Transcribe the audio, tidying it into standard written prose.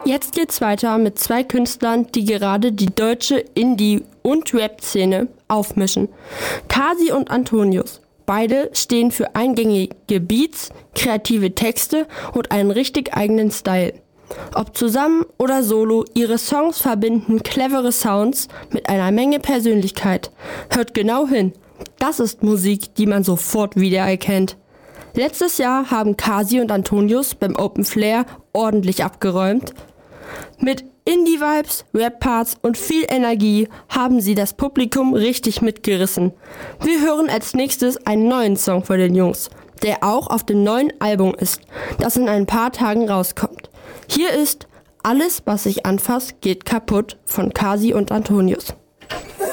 Jetzt geht's weiter mit zwei Künstlern, die gerade die deutsche Indie- und Rap-Szene aufmischen. Kasi und Antonius. Beide stehen für eingängige Beats, kreative Texte und einen richtig eigenen Style. Ob zusammen oder solo, ihre Songs verbinden clevere Sounds mit einer Menge Persönlichkeit. Hört genau hin. Das ist Musik, die man sofort wiedererkennt. Letztes Jahr haben Kasi und Antonius beim Open Flair ordentlich abgeräumt. Mit Indie-Vibes, Rap-Parts und viel Energie haben sie das Publikum richtig mitgerissen. Wir hören als nächstes einen neuen Song von den Jungs, der auch auf dem neuen Album ist, das in ein paar Tagen rauskommt. Hier ist Alles, was ich anfass, geht kaputt von Kasi und Antonius.